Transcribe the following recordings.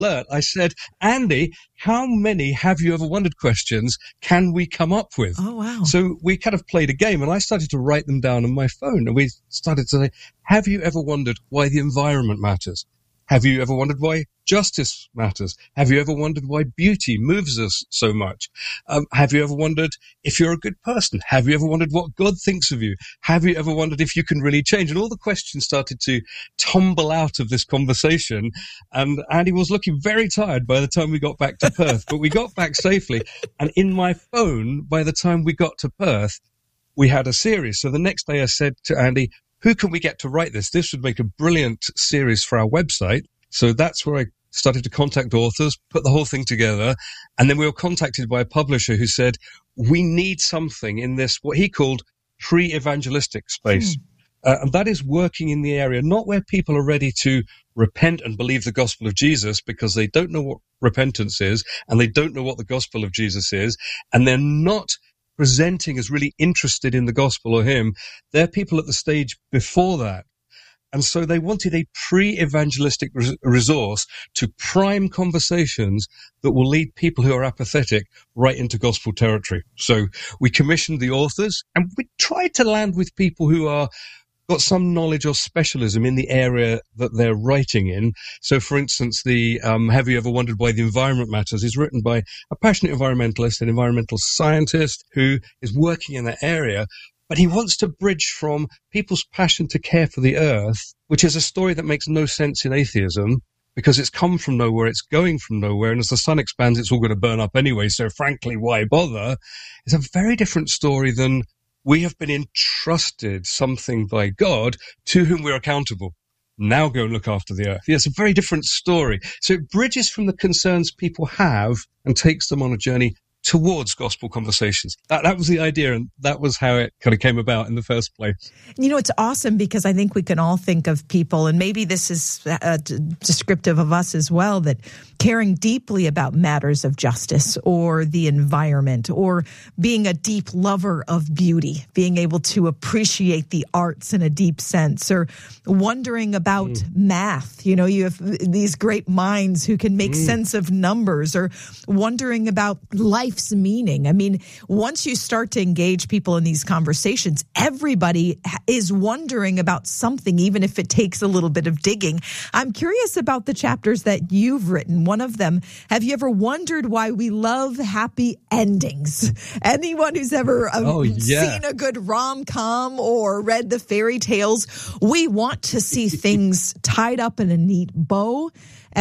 alert, I said, Andy, how many have you ever wondered questions can we come up with? Oh, wow. So we kind of played a game, and I started to write them down on my phone, and we started to say, have you ever wondered why the environment matters? Have you ever wondered why justice matters? Have you ever wondered why beauty moves us so much? Have you ever wondered if you're a good person? Have you ever wondered what God thinks of you? Have you ever wondered if you can really change? And all the questions started to tumble out of this conversation. And Andy was looking very tired by the time we got back to Perth, but we got back safely. And in my phone, by the time we got to Perth, we had a series. So the next day I said to Andy, who can we get to write this? This would make a brilliant series for our website. So that's where I started to contact authors, put the whole thing together. And then we were contacted by a publisher who said, we need something in this, what he called pre-evangelistic space. And that is working in the area, not where people are ready to repent and believe the gospel of Jesus because they don't know what repentance is and they don't know what the gospel of Jesus is. And they're not presenting as really interested in the gospel or him. They're people at the stage before that. And so they wanted a pre-evangelistic resource to prime conversations that will lead people who are apathetic right into gospel territory. So we commissioned the authors, and we tried to land with people who are got some knowledge or specialism in the area that they're writing in. So, for instance, the Have You Ever Wondered Why the Environment Matters is written by a passionate environmentalist, an environmental scientist who is working in that area. But he wants to bridge from people's passion to care for the earth, which is a story that makes no sense in atheism, because it's come from nowhere, it's going from nowhere, and as the sun expands, it's all going to burn up anyway, so frankly, why bother? It's a very different story than we have been entrusted something by God to whom we're accountable. Now go and look after the earth. Yeah, it's a very different story. So it bridges from the concerns people have and takes them on a journey towards gospel conversations. That was the idea, and that was how it kind of came about in the first place. You know, it's awesome because I think we can all think of people, and maybe this is descriptive of us as well, that caring deeply about matters of justice or the environment or being a deep lover of beauty, being able to appreciate the arts in a deep sense, or wondering about math. You know, you have these great minds who can make sense of numbers, or wondering about life's meaning. I mean, once you start to engage people in these conversations, everybody is wondering about something, even if it takes a little bit of digging. I'm curious about the chapters that you've written. One of them, have you ever wondered why we love happy endings? Anyone who's ever seen a good rom-com or read the fairy tales, we want to see things tied up in a neat bow.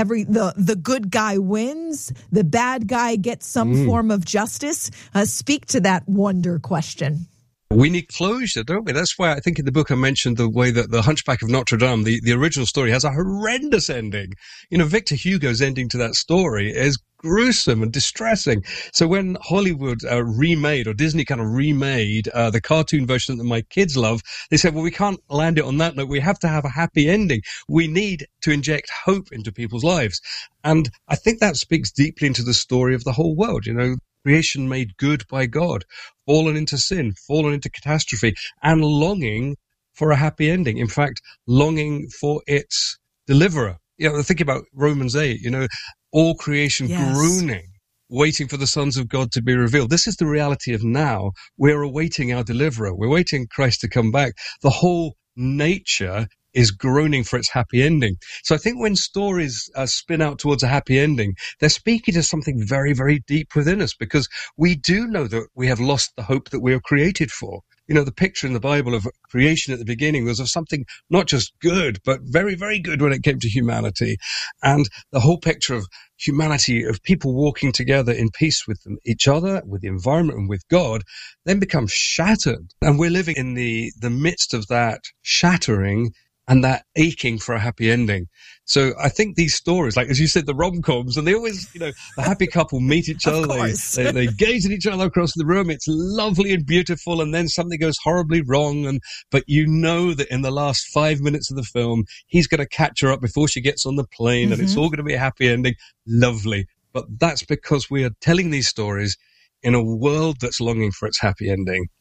The good guy wins, the bad guy gets some form of justice. Speak to that wonder question. We need closure, don't we? That's why I think in the book I mentioned the way that the Hunchback of Notre Dame, the original story, has a horrendous ending. You know, Victor Hugo's ending to that story is gruesome and distressing. So when Hollywood remade, or Disney kind of remade the cartoon version that my kids love, they said, well, we can't land it on that note. We have to have a happy ending. We need to inject hope into people's lives. And I think that speaks deeply into the story of the whole world. You know, creation made good by God, fallen into sin, fallen into catastrophe, and longing for a happy ending. In fact, longing for its deliverer. You know, think about Romans 8, you know, all creation groaning, waiting for the sons of God to be revealed. This is the reality of now. We're awaiting our deliverer. We're waiting Christ to come back. The whole nature is groaning for its happy ending. So I think when stories spin out towards a happy ending, they're speaking to something very, very deep within us, because we do know that we have lost the hope that we are created for. You know, the picture in the Bible of creation at the beginning was of something not just good, but very, very good when it came to humanity. And the whole picture of humanity, of people walking together in peace with each other, with the environment, and with God, then becomes shattered. And we're living in the midst of that shattering and that aching for a happy ending. So I think these stories, like, as you said, the rom-coms, and they always, you know, the happy couple meet each other, they gaze at each other across the room, it's lovely and beautiful, and then something goes horribly wrong, but you know that in the last 5 minutes of the film, he's going to catch her up before she gets on the plane, and it's all going to be a happy ending. Lovely. But that's because we are telling these stories in a world that's longing for its happy ending.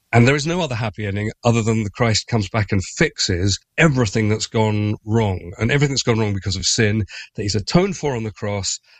And there is no other happy ending other than the Christ comes back and fixes everything that's gone wrong, and everything that's gone wrong because of sin, that he's atoned for on the cross,